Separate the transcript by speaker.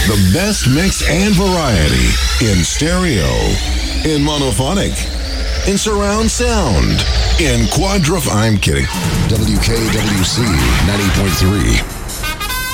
Speaker 1: The best mix and variety in stereo, in monophonic, in surround sound, in I'm kidding. WKWC 90.3.